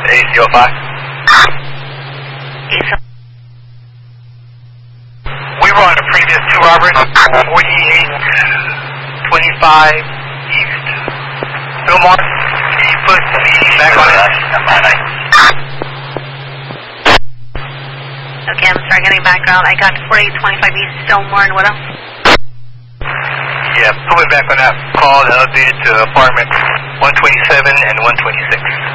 AC05. We were on a previous 2 Robert, 4825 East Fillmore. Can you put the back on it? Okay, I'm sorry, getting background. I got 4825 East Fillmore, and what else? Yeah, put me back on that call and updated to apartment 127 and 126.